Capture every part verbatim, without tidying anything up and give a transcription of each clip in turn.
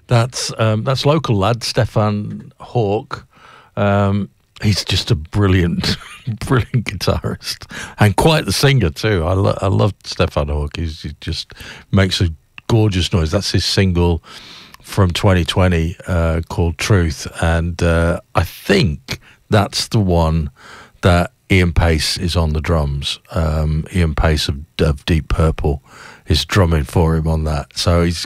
That's um, that's local lad, Stefan Hawke. Um, he's just a brilliant, brilliant guitarist and quite the singer too. I, lo- I love Stefan Hawke. He's, he just makes a gorgeous noise. That's his single from twenty twenty uh, called Truth. And uh, I think that's the one that Ian Pace is on the drums. Um, Ian Pace of, of Deep Purple is drumming for him on that. So he's...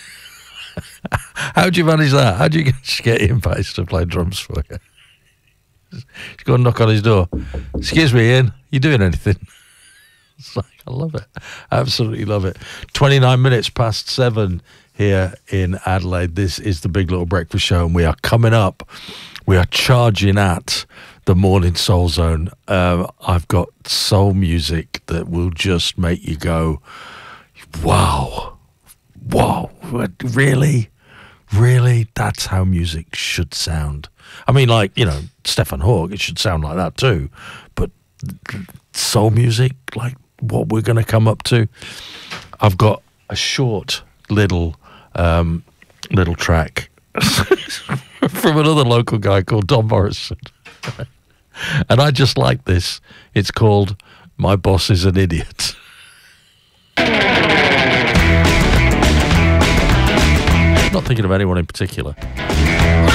How do you manage that? How do you get Ian Pace to play drums for you? He's got to knock on his door. Excuse me, Ian, you doing anything? It's like, I love it. Absolutely love it. twenty-nine minutes past seven here in Adelaide. This is the Big Little Breakfast Show, and we are coming up. We are charging at the Morning Soul Zone. Uh, I've got soul music that will just make you go, wow. Wow, really? Really? That's how music should sound. I mean, like, you know, Stefan Hawke, it should sound like that too. But soul music, like what we're going to come up to, I've got a short little um, little track from another local guy called Don Morrison. And I just like this. It's called My Boss is an Idiot. Not thinking of anyone in particular.